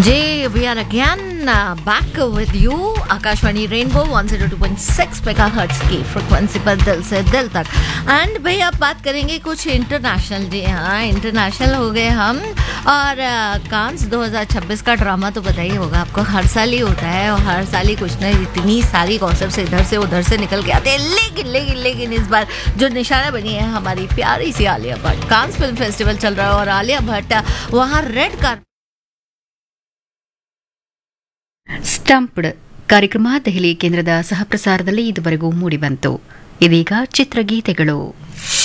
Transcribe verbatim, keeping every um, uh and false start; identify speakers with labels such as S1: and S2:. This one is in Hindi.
S1: Jay, we are again uh, back with you. Akashvani rainbow one zero two point six megahertz की फ्रिक्वेंसी पर दिल से दिल तक. एंड भाई अब बात करेंगे कुछ इंटरनेशनल. जी हाँ, इंटरनेशनल हो गए हम. और कांस दो हज़ार छब्बीस का ड्रामा तो पता ही होगा आपको, हर साल ही होता है और हर साल ही कुछ ना इतनी सारी कॉन्सेप्ट्स इधर से उधर से निकल के आते हैं. लेकिन लेकिन लेकिन इस बार जो निशाना बनी है हमारी प्यारी सी Alia Bhatt. Cannes film festival चल रहा है और आलिया भट्ट वहाँ रेड कार
S2: ಸ್ಟಂಪ್ಡ್ ಕಾರ್ಯಕ್ರಮ ದೆಹಲಿ ಕೇಂದ್ರದ ಸಹಪ್ರಸಾರದಲ್ಲಿ ಇದುವರೆಗೂ ಮೂಡಿಬಂತು. ಇದೀಗ ಚಿತ್ರಗೀತೆಗಳು.